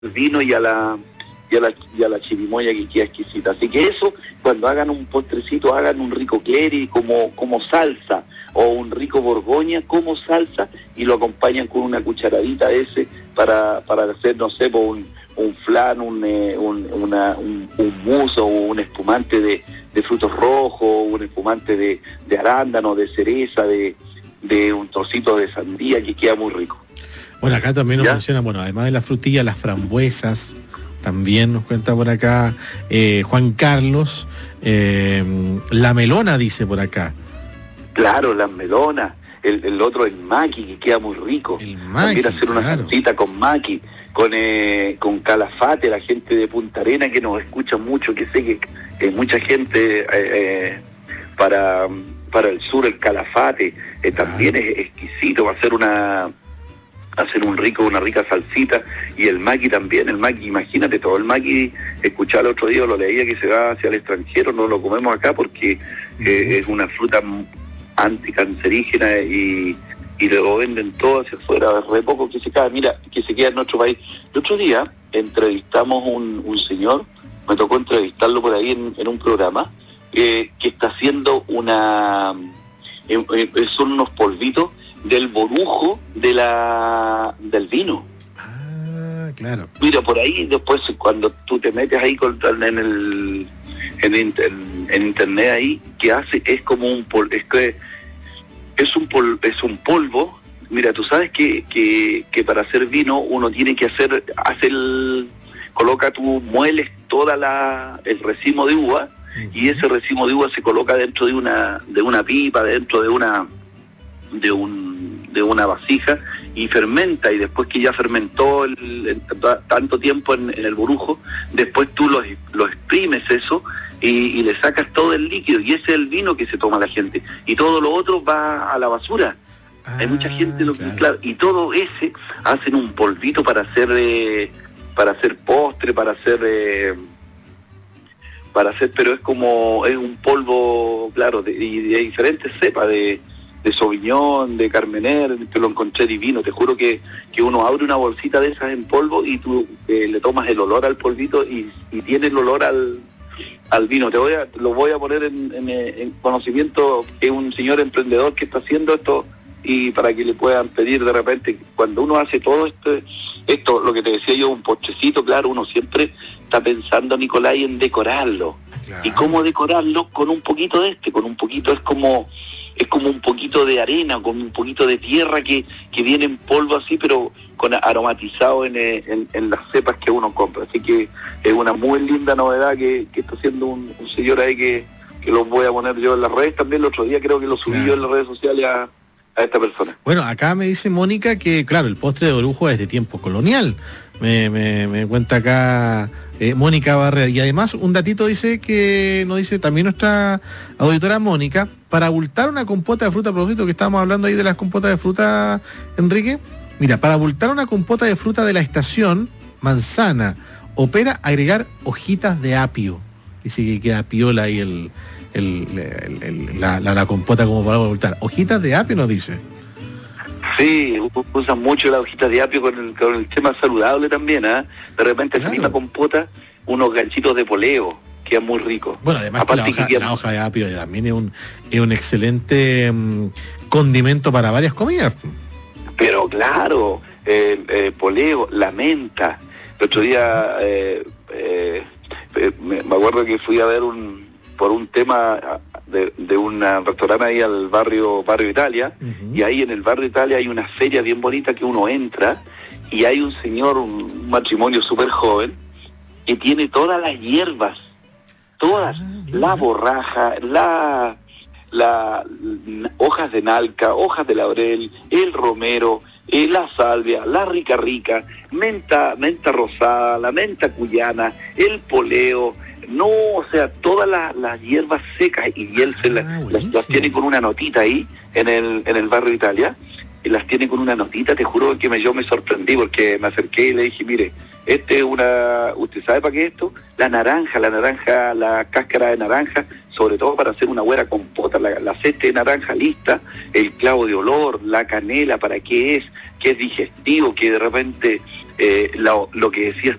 vino y a la chirimoya que queda exquisita. Así que eso, cuando hagan un postrecito, hagan un rico cleri como salsa, o un rico borgoña como salsa, y lo acompañan con una cucharadita ese para hacer, no sé, un flan, un mousse o un espumante de frutos rojos, un espumante de arándano, de cereza, de un trocito de sandía, que queda muy rico. Bueno, acá también nos menciona, bueno, además de la frutilla, las frambuesas, también nos cuenta por acá Juan Carlos, la melona dice por acá. Claro, las melonas, el otro, el maqui, que queda muy rico. El maqui, también hacer una salsita con maqui, con calafate, la gente de Punta Arena que nos escucha mucho, que sé que hay mucha gente para el sur, el calafate, también es exquisito, va a ser hacer una rica salsita, y el maqui también, imagínate, todo el maqui, escuchaba el otro día, lo leía, que se va hacia el extranjero, no lo comemos acá porque es una fruta anticancerígena y lo venden todo hacia afuera, re poco que se queda en nuestro país. El otro día entrevistamos un señor, me tocó entrevistarlo por ahí en un programa, que está haciendo son unos polvitos del borujo del vino. Ah, claro. Mira, por ahí después cuando tú te metes ahí en internet ahí, que hace, es como un polvo, es un polvo. Mira, tú sabes que para hacer vino uno tiene que mueles el racimo de uva, y ese racimo de uva se coloca dentro de una pipa, dentro de una vasija, y fermenta, y después que ya fermentó tanto tiempo en el borujo, después tú lo exprimes eso y le sacas todo el líquido, y ese es el vino que se toma la gente, y todo lo otro va a la basura. Hay mucha gente claro, y todo ese hacen un polvito para hacer postre, pero es un polvo, claro, de diferentes cepas, de Sauvignon, de Carmener, que lo encontré divino. Te juro que uno abre una bolsita de esas en polvo y tú le tomas el olor al polvito y tiene el olor al vino. Lo voy a poner en conocimiento, que es un señor emprendedor que está haciendo esto, y para que le puedan pedir de repente, cuando uno hace todo esto, lo que te decía yo, un postrecito, claro, uno siempre está pensando, Nicolai, en decorarlo. Claro. ¿Y cómo decorarlo? Con un poquito es como un poquito de arena, con un poquito de tierra que viene en polvo así, pero aromatizado en las cepas que uno compra. Así que es una muy linda novedad que está haciendo un señor ahí, que lo voy a poner yo en las redes también. El otro día creo que lo subí yo en las redes sociales a esta persona. Bueno, acá me dice Mónica que, claro, el postre de orujo es de tiempo colonial. Me cuenta acá Mónica Barrera. Y además un datito nos dice también nuestra auditora Mónica, para abultar una compota de fruta, a propósito que estábamos hablando ahí de las compotas de fruta, Enrique. Mira, para abultar una compota de fruta de la estación, manzana, opera agregar hojitas de apio. Dice que queda piola ahí la compota como para abultar. Hojitas de apio nos dice. Sí, usan mucho las hojitas de apio con el tema saludable también, ¿eh? De repente esa misma compota, unos ganchitos de poleo, queda muy rico. Bueno, además que la hoja de apio también es un excelente condimento para varias comidas. Pero claro, poleo, la menta. El otro día me acuerdo que fui a ver por un tema de un restaurante ahí al barrio Italia, y ahí en el barrio Italia hay una feria bien bonita que uno entra, y hay un señor, un matrimonio súper joven, que tiene todas las hierbas, la borraja, la hojas de nalca, hojas de laurel, el romero, la salvia, la rica, menta rosada, la menta cuyana, el poleo, todas las hierbas secas, y él las tiene con una notita ahí en el barrio Italia, y las tiene con una notita. Te juro que yo me sorprendí, porque me acerqué y le dije, mire, ¿usted sabe para qué es esto? La naranja, la cáscara de naranja, sobre todo para hacer una buena compota, la cesta de naranja lista, el clavo de olor, la canela, ¿para qué es? Que es digestivo, que de repente lo que decías